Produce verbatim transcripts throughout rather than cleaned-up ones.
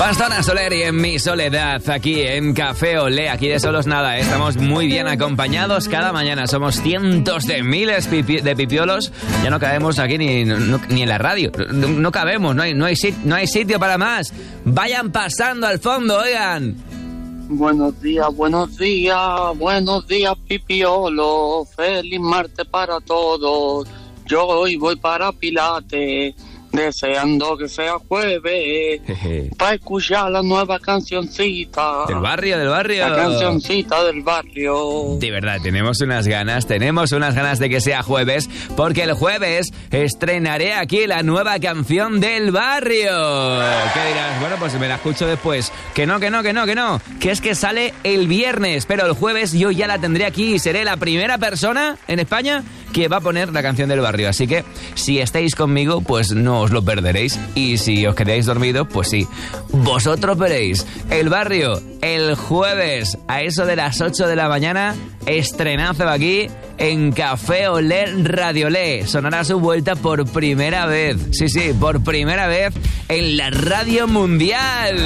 Bastona Soler y En mi soledad, aquí en Café Olé, aquí de solos nada, ¿eh? Estamos muy bien acompañados cada mañana, somos cientos de miles pipi- de pipiolos, ya no cabemos aquí ni, no, ni en la radio, no, no cabemos, no hay, no, hay sit- no hay sitio para más, vayan pasando al fondo, oigan. Buenos días, buenos días, buenos días, pipiolo, feliz martes para todos, yo hoy voy para Pilates, deseando que sea jueves, para escuchar la nueva cancioncita. Del barrio, del barrio. La cancioncita del barrio. De verdad, tenemos unas ganas, tenemos unas ganas de que sea jueves, porque el jueves estrenaré aquí la nueva canción del barrio. ¿Qué dirás? Bueno, pues me la escucho después. Que no, que no, que no, que no. Que es que sale el viernes, pero el jueves yo ya la tendré aquí y seré la primera persona en España que va a poner la canción del barrio. Así que, si estáis conmigo, pues no os lo perderéis. Y si os quedáis dormidos, pues sí, vosotros veréis. El barrio, el jueves, a eso de las ocho de la mañana, estrenazo aquí en Café Olé Radio Olé. Sonará su vuelta por primera vez. Sí, sí, por primera vez en la radio mundial.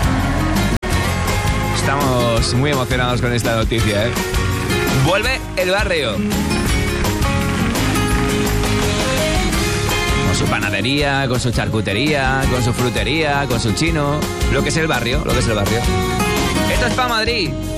Estamos muy emocionados con esta noticia, ¿eh? Vuelve el barrio. Con su panadería, con su charcutería, con su frutería, con su chino. Lo que es el barrio, lo que es el barrio. Esto es para Madrid.